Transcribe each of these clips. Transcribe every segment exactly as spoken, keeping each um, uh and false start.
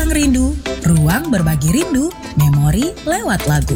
Ruang Rindu, ruang berbagi rindu, memori lewat lagu.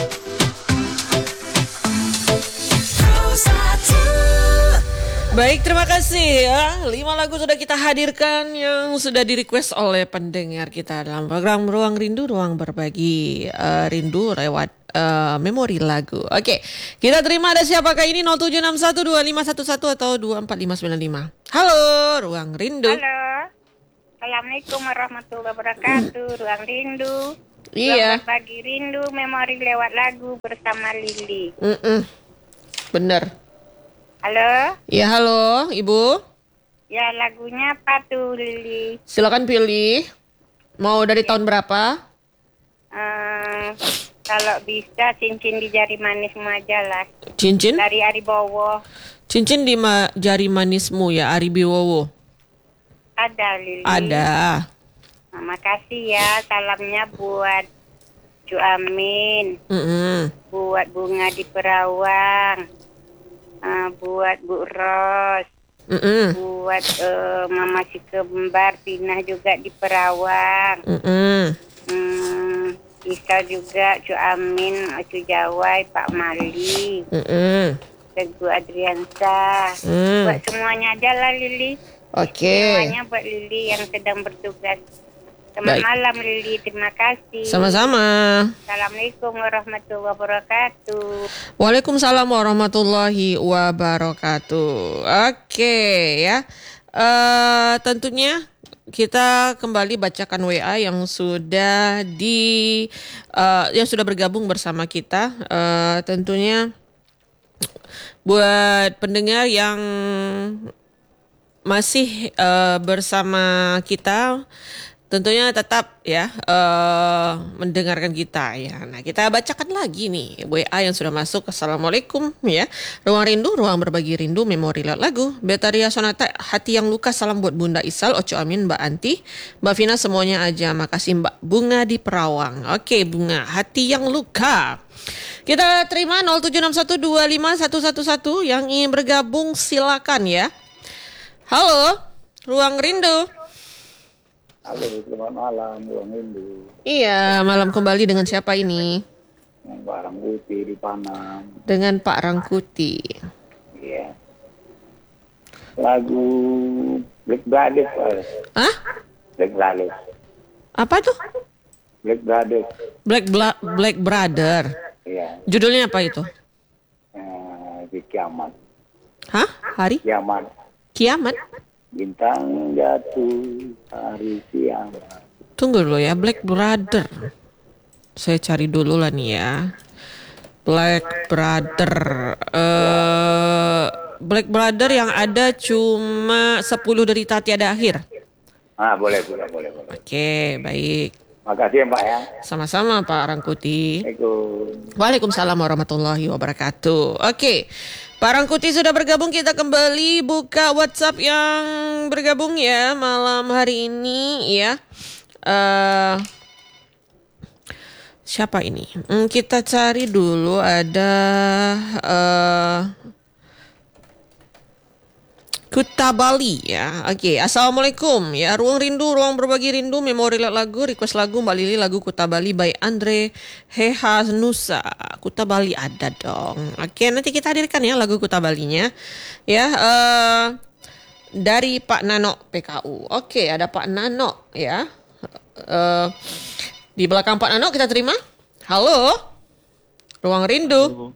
Baik, terima kasih ya. Lima lagu sudah kita hadirkan yang sudah di-request oleh pendengar kita dalam program Ruang Rindu, ruang berbagi uh, rindu lewat uh, memori lagu. Oke, kita terima ada siapakah ini nol tujuh enam satu dua lima satu satu atau dua empat lima sembilan lima. Halo, Ruang Rindu. Halo. Assalamualaikum warahmatullahi wabarakatuh. Ruang Rindu. Iya. Ruang berbagi rindu, memori lewat lagu bersama Lili. Mm-mm. Bener. Halo? Ya, halo, Ibu. Ya, lagunya apa tuh, Lili? Silakan pilih. Mau dari tahun berapa? Uh, kalau bisa cincin di jari manismu aja lah. Cincin? Dari Ari Bowo. Cincin di ma- jari manismu ya, Ari Biwowo. Ada, Lili. Ada. Nah, makasih ya. Salamnya buat Cu Amin. Mm-mm. Buat Bunga di Perawang. Uh, buat Bu Ros. Mm-mm. Buat uh, Mama si Kembar, Pinah juga di Perawang. Mm-mm. Hmm, Isa juga, Cu Amin, Cu Jawai, Pak Mali, Mm-mm. Teguh Adriansa. Mm. Buat semuanya aja lah, Lili. Oke. Semuanya buat Lili yang sedang bertugas. Selamat Baik. malam, Lili. Terima kasih. Sama-sama. Assalamualaikum warahmatullahi wabarakatuh. Waalaikumsalam warahmatullahi wabarakatuh. Oke ya. Uh, tentunya kita kembali bacakan W A yang sudah di uh, yang sudah bergabung bersama kita. Uh, tentunya buat pendengar yang masih uh, bersama kita, tentunya tetap ya uh, mendengarkan kita ya. Nah, kita bacakan lagi nih W A yang sudah masuk. Assalamualaikum ya. Ruang Rindu, ruang berbagi rindu, memori lewat lagu. Betaria Sonata, hati yang luka, salam buat Bunda Isal, Oco Amin, Mbak Anti, Mbak Vina, semuanya aja. Makasih Mbak Bunga di Perawang. Oke, Bunga, hati yang luka. Kita terima nol tujuh enam satu dua lima satu satu satu yang ingin bergabung silakan ya. Halo, Ruang Rindu. Halo, selamat malam, Ruang Rindu. Iya, malam kembali dengan siapa ini? Dengan Pak Rangkuti di Panam. Dengan Pak Rangkuti. Iya. Lagu Black Brothers, Pak. Hah? Black Brothers. Apa tuh? Black Brothers. Black Bla- Black Brother. Iya. Judulnya apa itu? Eh, di kiamat. Hah? Hari? Kiamat. Kiamat? Bintang jatuh hari kiamat. Tunggu dulu ya, Black Brother. Saya cari dulu lah nih ya. Black Brother. Uh, Black Brother yang ada cuma sepuluh derita tiada akhir. Ah, boleh, boleh, boleh, boleh. Oke, baik. Makasih ya, Pak ya. Sama-sama Pak Rangkuti. Assalamualaikum. Waalaikumsalam warahmatullahi wabarakatuh. Oke, Pak Rangkuti sudah bergabung. Kita kembali buka WhatsApp yang bergabung ya malam hari ini ya. Uh, siapa ini? Hmm, kita cari dulu ada uh, Kuta Bali ya. Oke, assalamualaikum ya. Ruang Rindu, ruang berbagi rindu, memori lagu, request lagu Mbak Lili, lagu Kuta Bali by Andre Heha Nusa. Kuta Bali ada dong. Oke, nanti kita hadirkan ya lagu Kuta Balinya. Ya, uh, dari Pak Nano P K U. Oke, ada Pak Nano ya. Uh, di belakang Pak Nano kita terima. Halo, Ruang Rindu.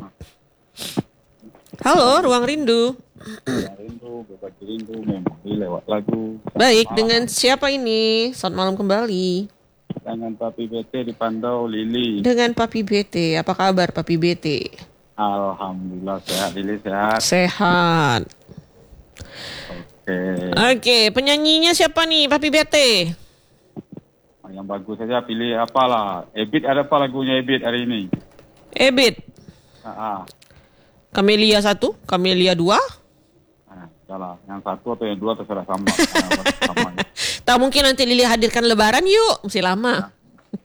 Halo, Ruang Rindu. Ruang Rindu, berbagi rindu, memori lewat lagu. Baik, dengan siapa ini? Selamat malam kembali. Dengan Papi B T di Pandau, Lili. Dengan Papi B T, apa kabar Papi B T? Alhamdulillah sehat, Lili sehat. Sehat. Oke. Oke, penyanyinya siapa nih Papi B T? Yang bagus saja pilih apalah. Ebit ada apa lagunya Ebit hari ini? Ebit. Ah, ah. Kamelia satu, Kamelia dua. Ah, salah. Yang satu atau yang dua terserah sama. Ah, sama. Tak mungkin nanti Lili hadirkan lebaran yuk, masih lama.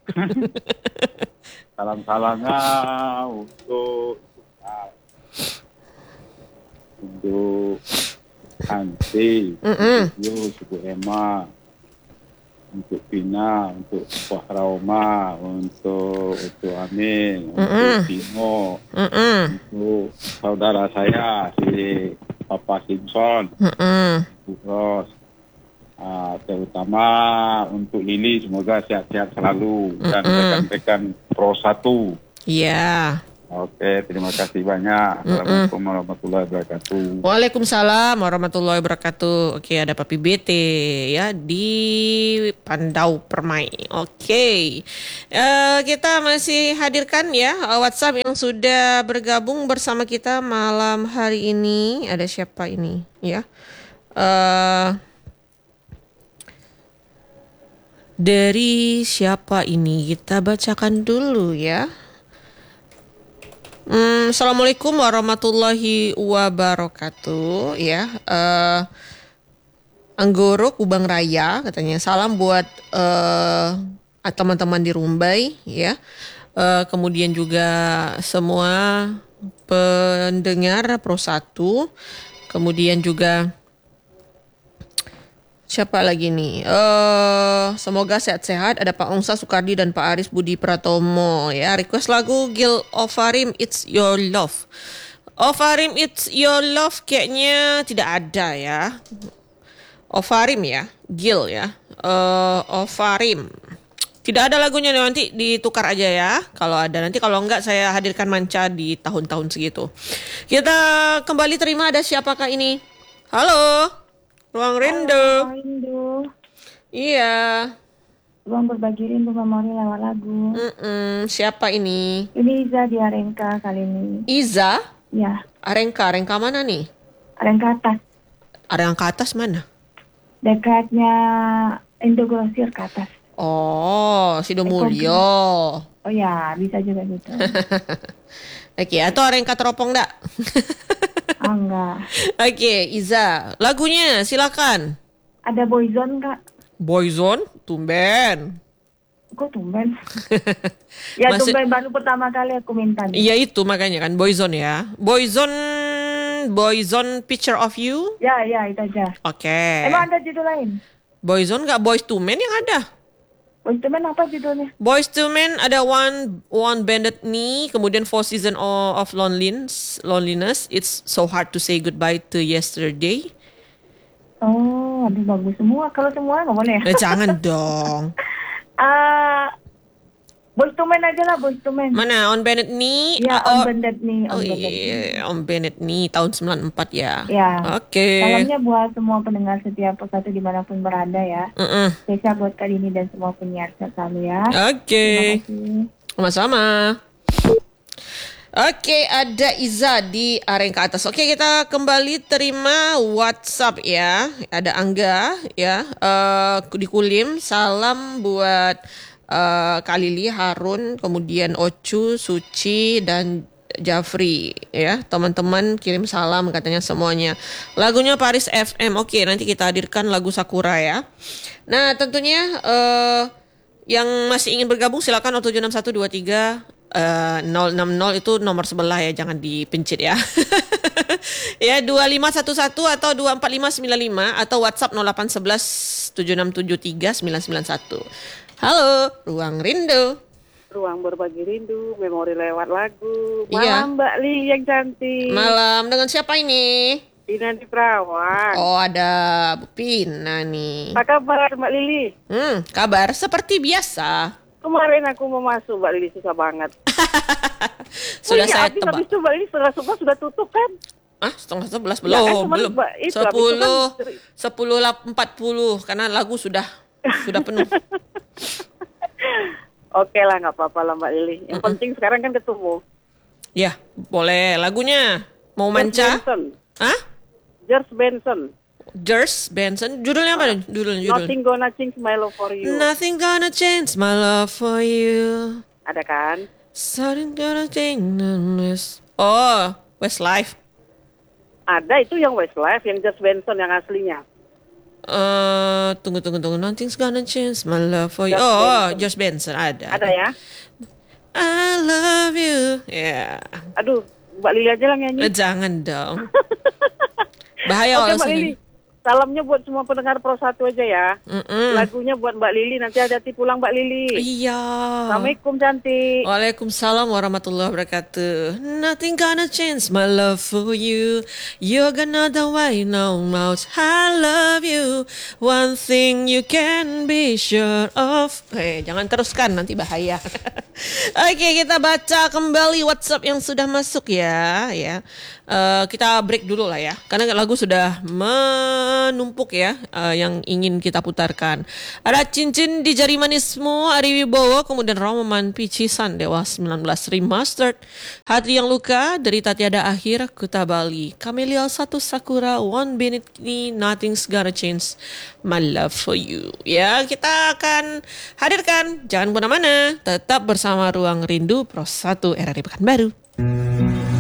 Salam-salamnya untuk ah, untuk Anti, Mm-mm. Yo, Suku Emma, untuk Pina, untuk Wah Rauma, untuk untuk Amin, Mm-mm. untuk Timo, Mm-mm. untuk saudara saya si Papa Simpson, Mm-mm. untuk Ros. Ah, terutama untuk Lili, semoga sehat-sehat selalu dan Mm-mm. rekan-rekan Pro satu. Iya. Oke, terima kasih banyak. Assalamualaikum warahmatullahi wabarakatuh. Waalaikumsalam warahmatullahi wabarakatuh. Oke, ada Papi B T ya di Pandau Permai. Oke, Eh, kita masih hadirkan ya eh, WhatsApp yang sudah bergabung bersama kita malam hari ini. Ada siapa ini ya? Eh, dari siapa ini? Kita bacakan dulu ya. Hmm, Assalamualaikum warahmatullahi wabarakatuh. Ya, eh, Anggoro Kubang Raya katanya salam buat eh, teman-teman di Rumbai ya. Eh, kemudian juga semua pendengar Pro satu. Kemudian juga siapa lagi nih? Eh, semoga sehat-sehat. Ada Pak Ongsa Sukardi dan Pak Aris Budi Pratomo ya. Request lagu Gil Ofarim It's Your Love. Ofarim It's Your Love kayaknya tidak ada ya. Ofarim ya, Gil ya. Eh, Ofarim. Tidak ada lagunya, nanti ditukar aja ya. Kalau ada, nanti kalau enggak saya hadirkan manca di tahun-tahun segitu. Kita kembali terima, ada siapakah ini? Halo. Ruang Rindu. Ruang Rindu. Iya. Ruang berbagi rindu memori lewat lagu. Mm-mm. Siapa ini? Ini Iza di Arengka kali ini. Iza? Ya, Arengka, Arengka mana nih? Arengka atas. Arengka atas mana? Dekatnya Indogrosir ke atas. Oh, Sidomulyo. Oh ya, bisa juga gitu. Oke, atau Arengka Teropong enggak? Ah, enggak. Oke, Iza. Lagunya silakan. Ada Boyzone, Kak. Boyzone, tumben. Kok tumben? Ya, Masih- tumben baru pertama kali aku minta. nih. Iya itu makanya kan Boyzone ya. Boyzone, Boyzone Picture of You. Ya, ya, itu aja. Oke. Emang ada judul lain? Boyzone nggak Boys to Men yang ada. Boyzone apa judulnya? Boys to Men ada one one bended knee, kemudian four season of, of loneliness, loneliness. It's so hard to say goodbye to yesterday. Oh, aduh bagus semua. Kalau semua nggak boleh. Eh, jangan dong. Ah, Boyz II Men aja lah, Boyz two Men. Mana on bended knee? Ya, Ah, on bended knee, on Oh bended knee. iya, on bended knee tahun sembilan puluh empat ya. Ya. Oke. Salamnya buat semua pendengar setiap persatu dimanapun berada ya. Mm-mm. Spesial buat kali ini dan semua penyiar selalu ya. Oke. Terima kasih. Sama-sama. Oke, ada Iza di Arengka atas. Oke, kita kembali terima WhatsApp ya. Ada Angga ya eh, di Kulim. Salam buat eh, Kak Lili, Harun, kemudian Ocu, Suci dan Jafri ya. Teman-teman kirim salam katanya semuanya. Lagunya Paris F M. Oke, nanti kita hadirkan lagu Sakura ya. Nah, tentunya eh, yang masih ingin bergabung silakan nol tujuh enam satu dua tiga eh, nol enam nol itu nomor sebelah ya, jangan dipencet ya. Ya dua lima satu satu atau dua empat lima sembilan lima atau WhatsApp nol delapan satu satu tujuh enam tujuh tiga sembilan sembilan satu. Halo, Ruang Rindu. Ruang berbagi rindu, memori lewat lagu. Iya. Malam Mbak Li yang cantik. Malam, dengan siapa ini? Pina di Perawan. Oh, ada Bu Pina nih. Apa kabar Mbak Lili? Hmm, kabar seperti biasa. Kemarin aku mau masuk Mbak Lili susah banget. Sudah oh, iya, saya habis, tebak. habis itu Mbak Lili setengah sebelas sudah tutup kan? Ah, setengah sebelas Ya, belum, kan cuma belum. Mbak, itu, habis itu Sepuluh, kan- sepuluh empat puluh karena lagu sudah sudah penuh. Oke lah, nggak apa-apa lah Mbak Lili. Yang penting sekarang kan ketemu. Ya, boleh. Lagunya mau George manca? Benson. Hah? George Benson. George Benson. Judulnya apa? Judul judul. Nothing gonna change my love for you. Nothing gonna change my love for you. Ada kan? Something gonna change this. Oh, Westlife. Ada itu yang Westlife, yang George Benson yang aslinya. Eh, tunggu tunggu tunggu. Nothing's gonna change my love for you. George Oh, Benson. George Benson ada. Ada ya? I love you. Ya. Aduh, Mbak Lili aja lah Eh, nyanyi. jangan dong. Bahaya Oke langsung Mbak ini. Lili, salamnya buat semua pendengar Pro satu aja ya. Mm-mm. Lagunya buat Mbak Lili, nanti hati-hati pulang Mbak Lili. Iya. Assalamualaikum cantik. Waalaikumsalam warahmatullahi wabarakatuh. Nothing gonna change my love for you. You're gonna the way no mouth. I love you. One thing you can be sure of. Eh, jangan teruskan nanti bahaya. Oke, kita baca kembali WhatsApp yang sudah masuk ya, ya. Uh, kita break dulu lah ya, karena lagu sudah menumpuk ya, uh, yang ingin kita putarkan. Ada Cincin di Jari Manismu, Ari Wibowo, kemudian Roman Picisan, Dewa sembilan belas Remastered, Hati Yang Luka, Derita Tiada Akhir, Kuta Bali, Camellia Satu Sakura, One Minute Ni, Nothing's Gonna Change My Love For You. Ya, kita akan hadirkan, jangan kemana-mana, tetap bersama Ruang Rindu Pro satu R R I Pekanbaru.